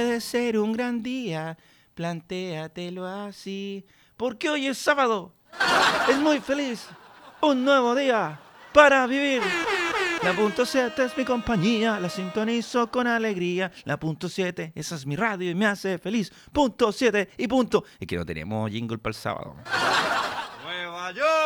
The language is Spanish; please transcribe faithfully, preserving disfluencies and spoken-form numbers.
Puede ser un gran día, plantéatelo así, porque hoy es sábado, es muy feliz, un nuevo día para vivir. La punto siete es mi compañía, la sintonizo con alegría. La punto siete, esa es mi radio y me hace feliz. Punto siete y punto. Es que no tenemos jingle para el sábado. Nueva York.